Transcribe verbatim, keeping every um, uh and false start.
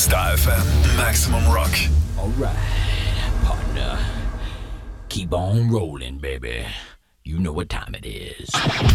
Star F M Maximum Rock. Alright, partner. Keep on rolling, baby. You know what time it is.